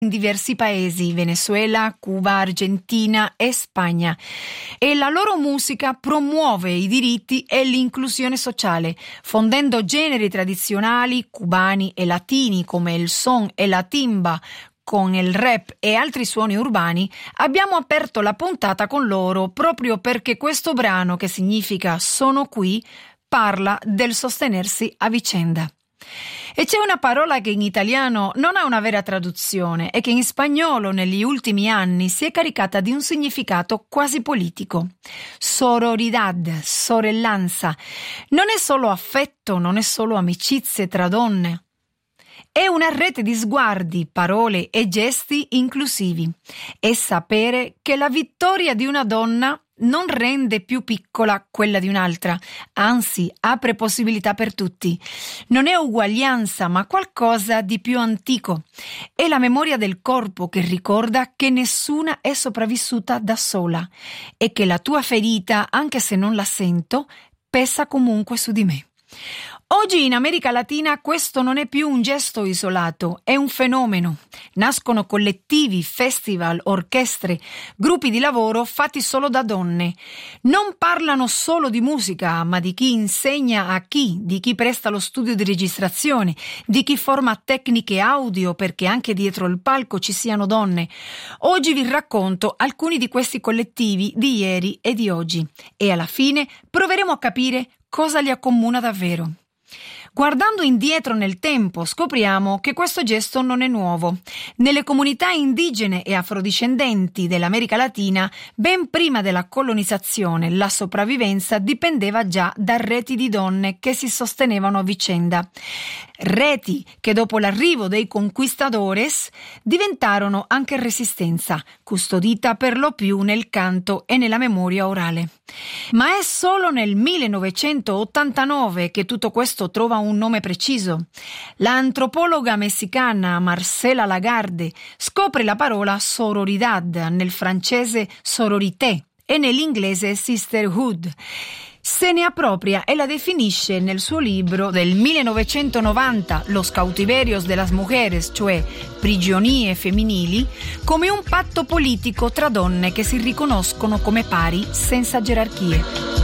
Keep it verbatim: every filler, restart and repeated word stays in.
in diversi paesi, Venezuela, Cuba, Argentina e Spagna, e la loro musica promuove i diritti e l'inclusione sociale, fondendo generi tradizionali cubani e latini come il son e la timba. Con il rap e altri suoni urbani abbiamo aperto la puntata con loro proprio perché questo brano, che significa sono qui, parla del sostenersi a vicenda. E c'è una parola che in italiano non ha una vera traduzione e che in spagnolo negli ultimi anni si è caricata di un significato quasi politico. Sororidad, sorellanza. Non è solo affetto, non è solo amicizie tra donne. È una rete di sguardi, parole e gesti inclusivi. È sapere che la vittoria di una donna non rende più piccola quella di un'altra, anzi apre possibilità per tutti. Non è uguaglianza, ma qualcosa di più antico. È la memoria del corpo che ricorda che nessuna è sopravvissuta da sola e che la tua ferita, anche se non la sento, pesa comunque su di me. Oggi in America Latina questo non è più un gesto isolato, è un fenomeno. Nascono collettivi, festival, orchestre, gruppi di lavoro fatti solo da donne. Non parlano solo di musica, ma di chi insegna a chi, di chi presta lo studio di registrazione, di chi forma tecniche audio perché anche dietro il palco ci siano donne. Oggi vi racconto alcuni di questi collettivi di ieri e di oggi e alla fine proveremo a capire cosa li accomuna davvero. Guardando indietro nel tempo scopriamo che questo gesto non è nuovo. Nelle comunità indigene e afrodiscendenti dell'America Latina, ben prima della colonizzazione, la sopravvivenza dipendeva già da reti di donne che si sostenevano a vicenda. Reti che dopo l'arrivo dei conquistadores diventarono anche resistenza, custodita per lo più nel canto e nella memoria orale. Ma è solo nel millenovecentottantanove che tutto questo trova un nome preciso. L'antropologa messicana Marcela Lagarde scopre la parola sororidad, nel francese sororité e nell'inglese sisterhood. Se ne appropria e la definisce nel suo libro del millenovecentonovanta, Los cautiverios de las mujeres, cioè prigionie femminili, come un patto politico tra donne che si riconoscono come pari senza gerarchie.